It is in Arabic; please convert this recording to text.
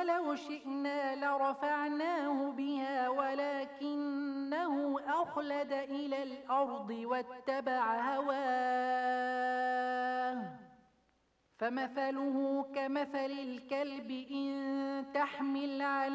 ولو شئنا لرفعناه بها ولكنه أخلد إلى الأرض واتبع هواه فمثله كمثل الكلب إن تحمل عليه